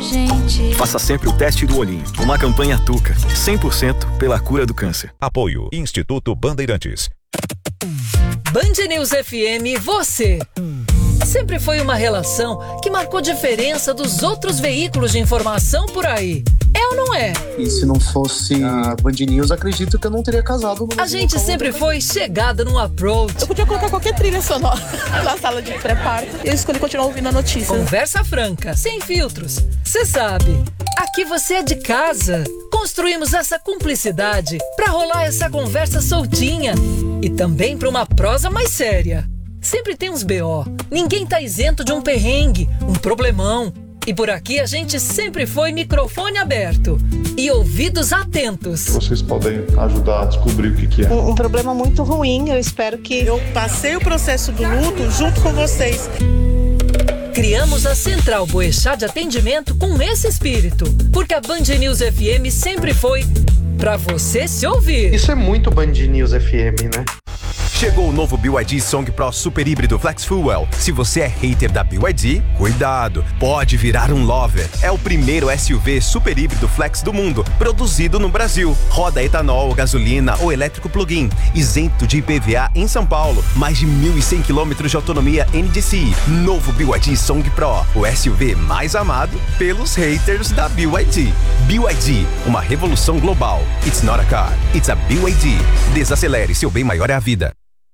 gente. Faça sempre o teste do olhinho. Uma campanha Tuca. 100% pela cura do câncer. Apoio Instituto Bandeirantes. Band News FM, você. Sempre foi uma relação que marcou diferença dos outros veículos de informação por aí. É ou não é? E se não fosse a Band News, acredito que eu não teria casado. A gente sempre foi chegada no approach. Eu podia colocar qualquer trilha sonora na sala de pré-parto. Eu escolhi continuar ouvindo a notícia. Conversa franca, sem filtros. Você sabe, aqui você é de casa. Construímos essa cumplicidade pra rolar essa conversa soltinha. E também pra uma prosa mais séria. Sempre tem uns BO. Ninguém tá isento de um perrengue, um problemão. E por aqui a gente sempre foi microfone aberto e ouvidos atentos. Vocês podem ajudar a descobrir o que é. Um problema muito ruim, eu espero que... Eu passei o processo do luto junto com vocês. Criamos a Central Boechat de atendimento com esse espírito, porque a Band News FM sempre foi pra você se ouvir. Isso é muito Band News FM, né? Chegou o novo BYD Song Pro Super Híbrido Flex Fuel. Se você é hater da BYD, cuidado, pode virar um lover. É o primeiro SUV super híbrido flex do mundo, produzido no Brasil. Roda etanol, gasolina ou elétrico plug-in, isento de IPVA em São Paulo. Mais de 1.100 km de autonomia NDCi. Novo BYD Song Pro, o SUV mais amado pelos haters da BYD. BYD, uma revolução global. It's not a car, it's a BYD. Desacelere, seu bem maior é a vida.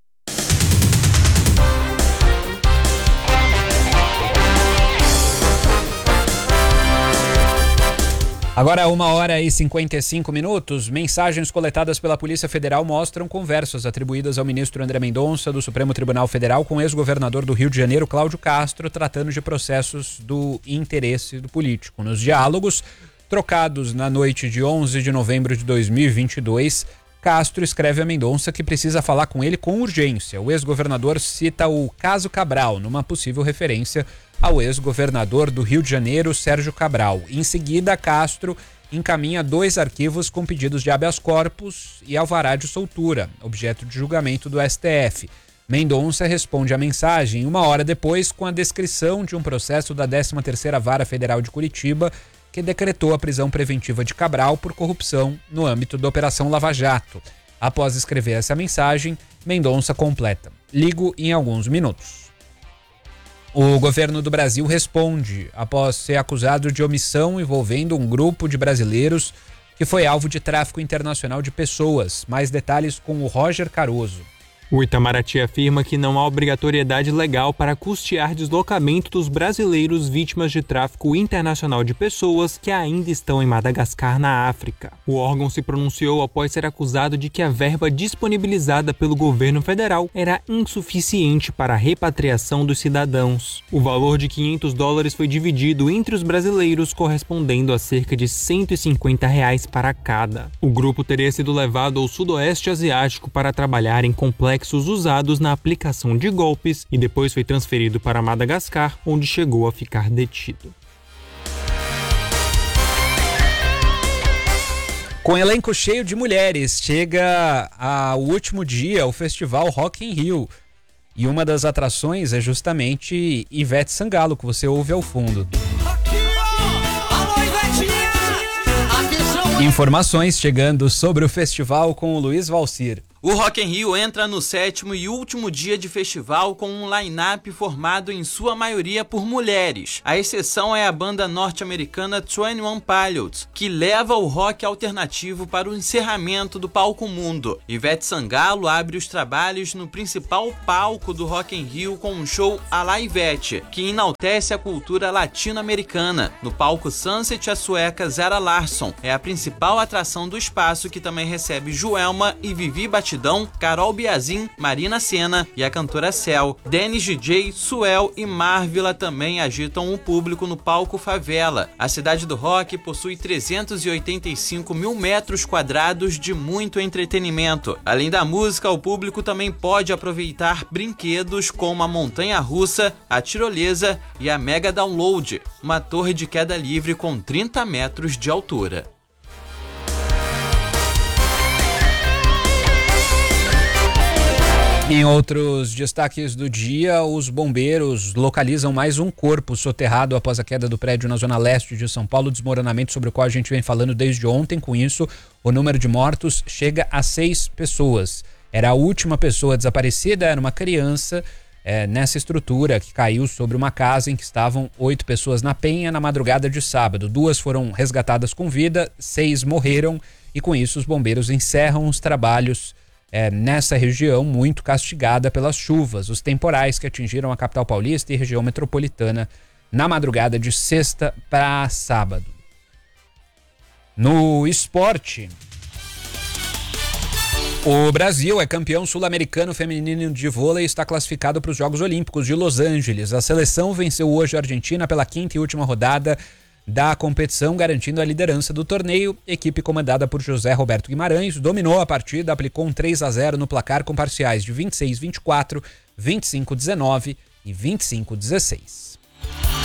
Agora 1h55. Mensagens coletadas pela Polícia Federal mostram conversas atribuídas ao ministro André Mendonça do Supremo Tribunal Federal com o ex-governador do Rio de Janeiro, Cláudio Castro, tratando de processos do interesse do político. Nos diálogos trocados na noite de 11 de novembro de 2022, Castro escreve a Mendonça que precisa falar com ele com urgência. O ex-governador cita o caso Cabral, numa possível referência ao ex-governador do Rio de Janeiro, Sérgio Cabral. Em seguida, Castro encaminha 2 arquivos com pedidos de habeas corpus e alvará de soltura, objeto de julgamento do STF. Mendonça responde à mensagem 1 hora depois com a descrição de um processo da 13ª Vara Federal de Curitiba que decretou a prisão preventiva de Cabral por corrupção no âmbito da Operação Lava Jato. Após escrever essa mensagem, Mendonça completa: ligo em alguns minutos. O governo do Brasil responde após ser acusado de omissão envolvendo um grupo de brasileiros que foi alvo de tráfico internacional de pessoas. Mais detalhes com o Roger Caroso. O Itamaraty afirma que não há obrigatoriedade legal para custear deslocamento dos brasileiros vítimas de tráfico internacional de pessoas que ainda estão em Madagascar, na África. O órgão se pronunciou após ser acusado de que a verba disponibilizada pelo governo federal era insuficiente para a repatriação dos cidadãos. O valor de $500 foi dividido entre os brasileiros, correspondendo a cerca de R$150 para cada. O grupo teria sido levado ao Sudoeste Asiático para trabalhar em complexos usados na aplicação de golpes e depois foi transferido para Madagascar, onde chegou a ficar detido. Com elenco cheio de mulheres, chega ao último dia o festival Rock in Rio. E uma das atrações é justamente Ivete Sangalo, que você ouve ao fundo. Informações chegando sobre o festival com o Luiz Valcir. O Rock in Rio entra no 7º e último dia de festival com um line-up formado em sua maioria por mulheres. A exceção é a banda norte-americana 21 Pilots, que leva o rock alternativo para o encerramento do palco mundo. Ivete Sangalo abre os trabalhos no principal palco do Rock in Rio com um show à la Ivete, que enaltece a cultura latino-americana. No palco Sunset, a sueca Zara Larsson é a principal atração do espaço, que também recebe Joelma e Vivi Batistão, Carol Biazin, Marina Sena e a cantora Cel. Dennis DJ, Suel e Marvila também agitam o público no palco Favela. A cidade do rock possui 385 mil metros quadrados de muito entretenimento. Além da música, o público também pode aproveitar brinquedos como a montanha-russa, a tirolesa e a Mega Download, uma torre de queda livre com 30 metros de altura. Em outros destaques do dia, os bombeiros localizam mais um corpo soterrado após a queda do prédio na zona leste de São Paulo, desmoronamento sobre o qual a gente vem falando desde ontem. Com isso, o número de mortos chega a 6 pessoas. Era a última pessoa desaparecida, era uma criança nessa estrutura que caiu sobre uma casa em que estavam 8 pessoas na Penha na madrugada de sábado. 2 foram resgatadas com vida, 6 morreram e com isso os bombeiros encerram os trabalhos nessa região muito castigada pelas chuvas, os temporais que atingiram a capital paulista e região metropolitana na madrugada de sexta para sábado. No esporte, o Brasil é campeão sul-americano feminino de vôlei e está classificado para os Jogos Olímpicos de Los Angeles. A seleção venceu hoje a Argentina pela 5ª e última rodada da competição, garantindo a liderança do torneio. Equipe comandada por José Roberto Guimarães dominou a partida, aplicou um 3-0 no placar com parciais de 26-24, 25-19 e 25-16.